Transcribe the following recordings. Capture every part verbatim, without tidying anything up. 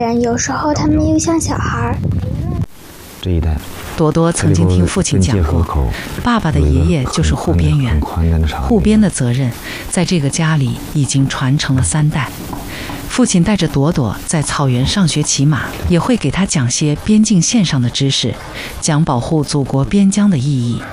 人有时候他们又像小孩。 这一带， 多多曾经听父亲讲过，爸爸的爷爷就是护边员，护边的责任在这个家里已经传承了三代。父亲带着朵朵在草原上学骑马，也会给他讲些边境线上的知识，讲保护祖国边疆的意义。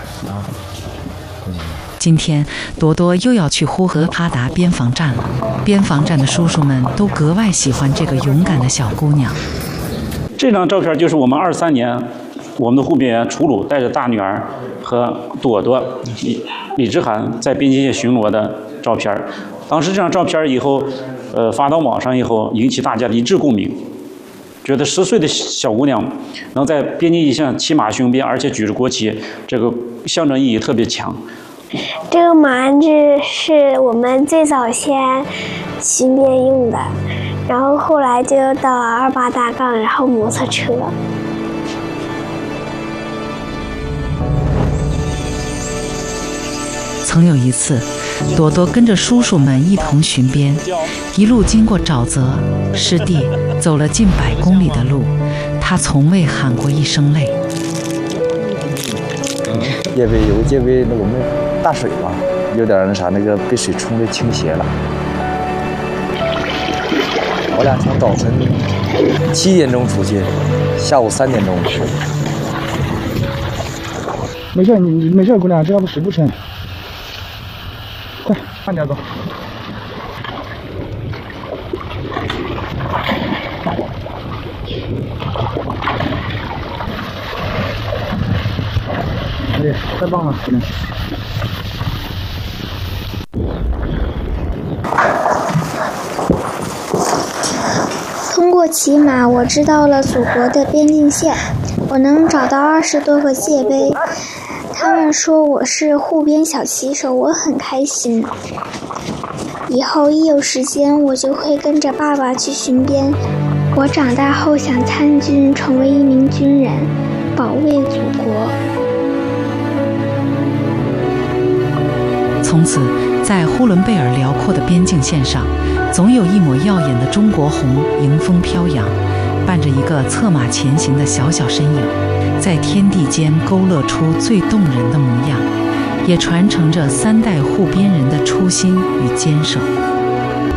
今天多多又要去呼和浩特边防站了，边防站的叔叔们都格外喜欢这个勇敢的小姑娘。 这张照片就是我们二三年我们的护边员楚鲁带着大女儿和朵朵李李志涵在边境线巡逻的照片。当时这张照片以后，呃，发到网上以后，引起大家的一致共鸣，觉得十岁的小姑娘能在边境一线骑马巡边，而且举着国旗，这个象征意义特别强。 这个马鞍制是我们最早先巡边用的，然后后来就到了二八大杠，然后摩托车。 曾有一次，朵朵跟着叔叔们一同巡边，一路经过沼泽、湿地，走了近百公里的路，她从未喊过一声累。 因为有因为我们大水嘛，有点那啥，那个被水冲的倾斜了。我俩从早晨七点钟出去，下午三点钟。 没事，你你没事，姑娘，这要不水不深。快，慢点走。哎，太棒了，姑娘。 通过骑马，我知道了祖国的边境线，我能找到二十多个界碑。他们说我是护边小骑手，我很开心。以后一有时间，我就会跟着爸爸去巡边。我长大后想参军，成为一名军人，保卫祖国。 从此，在呼伦贝尔辽阔的边境线上，总有一抹耀眼的中国红迎风飘扬，伴着一个策马前行的小小身影，在天地间勾勒出最动人的模样，也传承着三代护边人的初心与坚守。